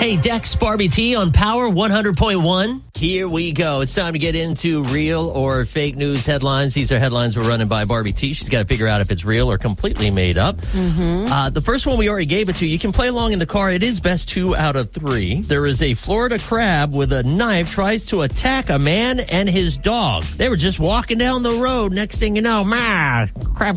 Hey, Dex, Barbie T on Power 100.1. Here we go. It's time to get into real or fake news headlines. These are headlines we're running by Barbie T. She's got to figure out if it's real or completely made up. The first one we already gave it to. You can play along in the car. It is best 2 out of 3. There is a Florida crab with a knife tries to attack a man and his dog. They were just walking down the road. Next thing you know, crab.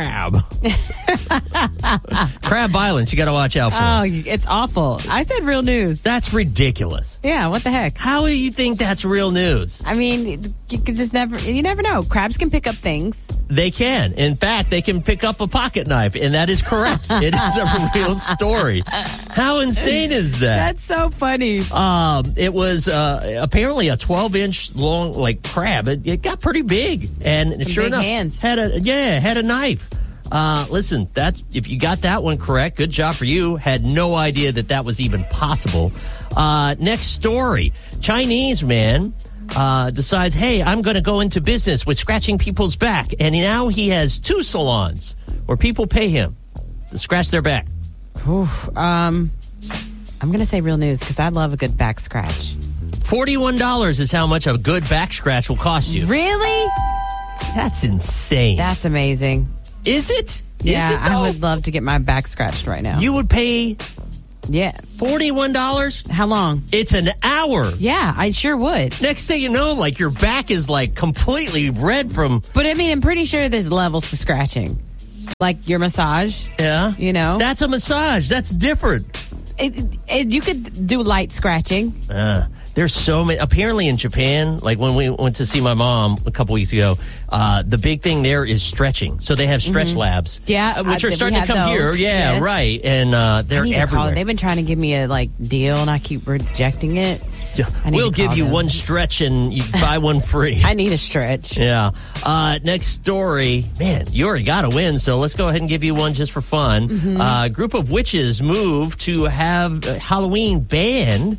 Crab violence. You got to watch out for. Oh, it's awful. I said real news. That's ridiculous. Yeah, what the heck? How do you think that's real news? I mean, you never know. Crabs can pick up things. They can. In fact, they can pick up a pocket knife, and that is correct. It is a real story. How insane is that? That's so funny. It was apparently a 12-inch long crab. It got pretty big, and Some sure big enough, hands. had a knife. Listen, if you got that one correct, good job for you. Had no idea that was even possible. Next story. Chinese man decides, hey, I'm going to go into business with scratching people's back. And now he has 2 salons where people pay him to scratch their back. I'm going to say real news because I love a good back scratch. $41 is how much a good back scratch will cost you. Really? That's insane. That's amazing. Is it? Yeah, Is it, though? I would love to get my back scratched right now. You would pay Yeah. $41? How long? It's an hour. Yeah, I sure would. Next thing you know, your back is completely red from... But I mean, I'm pretty sure there's levels to scratching. Like your massage. Yeah. You know? That's a massage. That's different. You could do light scratching. There's so many. Apparently in Japan, when we went to see my mom a couple weeks ago, the big thing there is stretching. So they have stretch labs. Yeah. Which are starting to come here. Yeah, yes. Right. And they're everywhere. They've been trying to give me a deal and I keep rejecting it. We'll give you one stretch and you buy one free. I need a stretch. Yeah. Next story. Man, you already got to win, so let's go ahead and give you one just for fun. A group of witches moved to have Halloween banned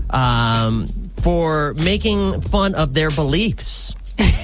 for making fun of their beliefs.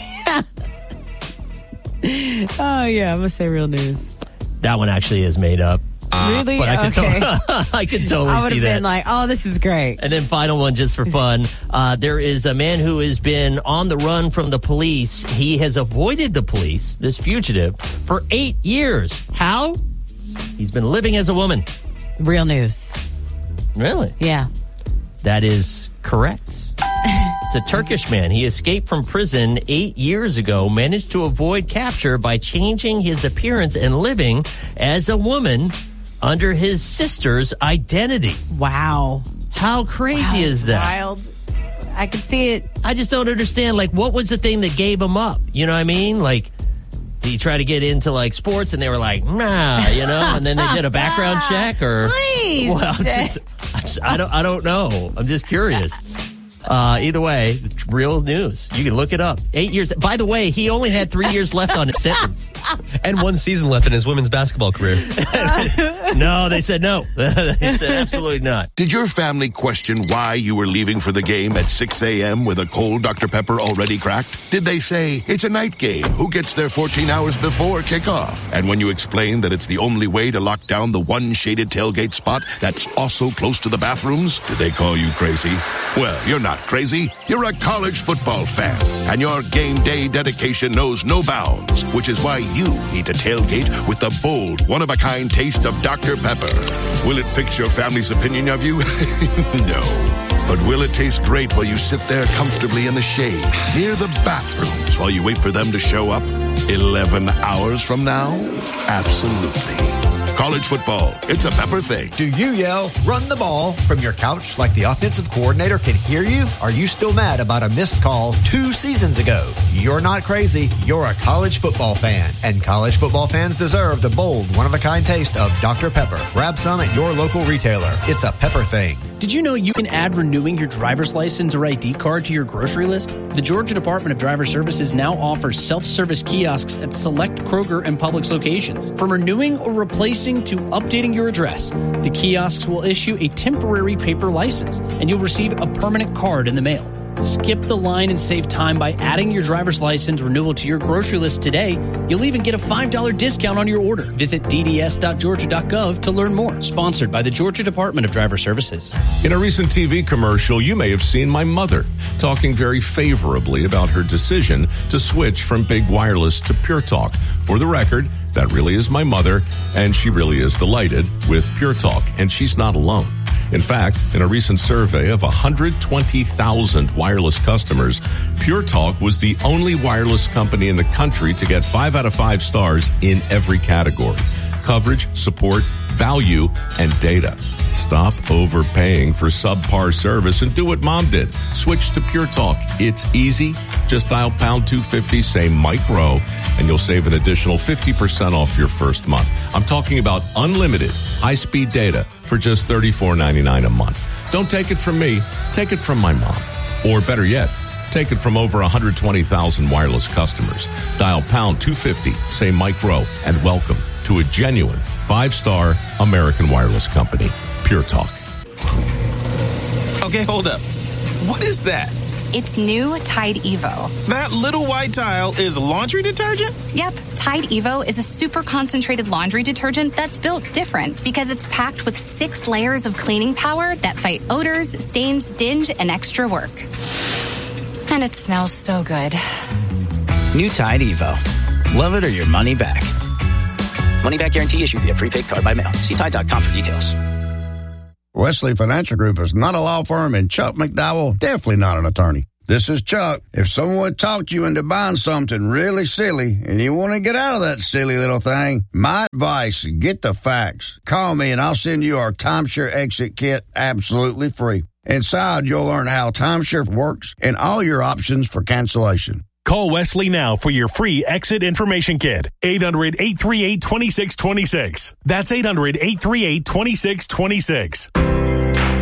Oh, yeah. I'm going to say real news. That one actually is made up. Really? But I could okay. I could totally I would see have that. been oh, this is great. And then final one just for fun. There is a man who has been on the run from the police. He has avoided the police, this fugitive, for 8 years. How? He's been living as a woman. Real news. Really? Yeah. That is correct. It's a Turkish man. He escaped from prison 8 years ago, managed to avoid capture by changing his appearance and living as a woman under his sister's identity. Wow. How crazy is that? Wild. I could see it. I just don't understand. What was the thing that gave him up? You know what I mean? Did he try to get into sports and they were like, nah, and then they did a background check or? Please. Well, I don't know. I'm just curious. Either way, it's real news. You can look it up. 8 years. By the way, he only had 3 years left on his sentence. And 1 season left in his women's basketball career. No, they said no. They said absolutely not. Did your family question why you were leaving for the game at 6 a.m. with a cold Dr. Pepper already cracked? Did they say, it's a night game, who gets there 14 hours before kickoff? And when you explained that it's the only way to lock down the one shaded tailgate spot that's also close to the bathrooms, did they call you crazy? Well, you're not crazy. You're a college football fan. And your game day dedication knows no bounds, which is why you need to tailgate with the bold, one-of-a-kind taste of Dr. Pepper. Will it fix your family's opinion of you? No. But will it taste great while you sit there comfortably in the shade near the bathrooms while you wait for them to show up 11 hours from now? Absolutely. College football, it's a Pepper thing. Do you yell, run the ball, from your couch like the offensive coordinator can hear you? Are you still mad about a missed call 2 seasons ago? You're not crazy. You're a college football fan. And college football fans deserve the bold, one-of-a-kind taste of Dr. Pepper. Grab some at your local retailer. It's a Pepper thing. Did you know you can add renewing your driver's license or ID card to your grocery list? The Georgia Department of Driver Services now offers self-service kiosks at select Kroger and Publix locations. From renewing or replacing to updating your address, the kiosks will issue a temporary paper license, and you'll receive a permanent card in the mail. Skip the line and save time by adding your driver's license renewal to your grocery list today. You'll even get a $5 discount on your order. Visit dds.georgia.gov to learn more. Sponsored by the Georgia Department of Driver Services. In a recent TV commercial, you may have seen my mother talking very favorably about her decision to switch from Big Wireless to Pure Talk. For the record, that really is my mother, and she really is delighted with Pure Talk, and she's not alone. In fact, in a recent survey of 120,000 wireless customers, Pure Talk was the only wireless company in the country to get 5 out of 5 stars in every category: coverage, support, value, and data. Stop overpaying for subpar service and do what Mom did. Switch to Pure Talk. It's easy. Just dial pound 250, say Mike Rowe, and you'll save an additional 50% off your first month. I'm talking about unlimited high-speed data for just $34.99 a month. Don't take it from me. Take it from my mom. Or better yet, take it from over 120,000 wireless customers. Dial pound 250, say Mike Rowe, and welcome to a genuine 5-star American wireless company, Pure Talk. Okay, hold up. What is that? It's new Tide Evo. That little white tile is laundry detergent? Yep, Tide Evo is a super concentrated laundry detergent that's built different because it's packed with 6 layers of cleaning power that fight odors, stains, dinge, and extra work. And it smells so good. New Tide Evo. Love it or your money back. Money back guarantee issued via prepaid card by mail. See Tide.com for details. Wesley Financial Group is not a law firm, and Chuck McDowell definitely not an attorney. This is Chuck. If someone talked you into buying something really silly and you want to get out of that silly little thing, my advice, get the facts. Call me and I'll send you our timeshare exit kit absolutely free. Inside, you'll learn how timeshare works and all your options for cancellation. Call Wesley now for your free exit information kit. 800-838-2626. That's 800-838-2626.